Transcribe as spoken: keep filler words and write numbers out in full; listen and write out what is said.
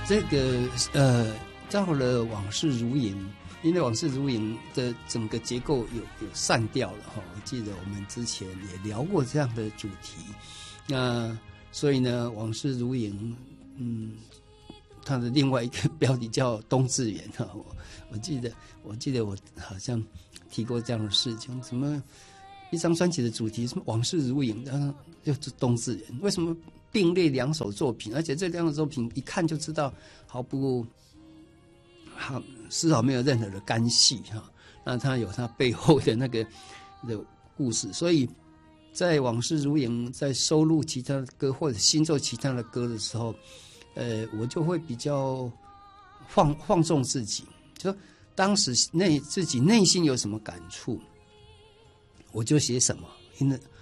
这个呃，到了往事如影，因为往事如影的整个结构有有散掉了哈。我记得我们之前也聊过这样的主题，那所以呢，往事如影，嗯，它的另外一个标题叫冬至圆哈。我我记得我记得我好像提过这样的事情，怎么一张专辑的主题什么往事如影，然后又是冬至圆，为什么？并列两首作品，而且这两首作品一看就知道毫不好丝毫没有任何的干系哈。那它有它背后的那个的故事，所以在往事如影在收录其他的歌或者新奏其他的歌的时候，呃，我就会比较放放纵自己，就说当时内自己内心有什么感触，我就写什么，因为